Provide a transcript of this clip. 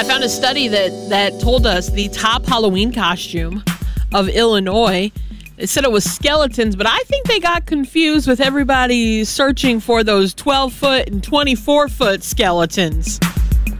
I found a study that told us the top Halloween costume of Illinois. It said it was skeletons, but I think they got confused with everybody searching for those 12-foot and 24-foot skeletons.